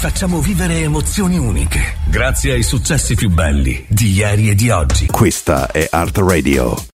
facciamo vivere emozioni uniche, grazie ai successi più belli di ieri e di oggi. Questa è Art Radio.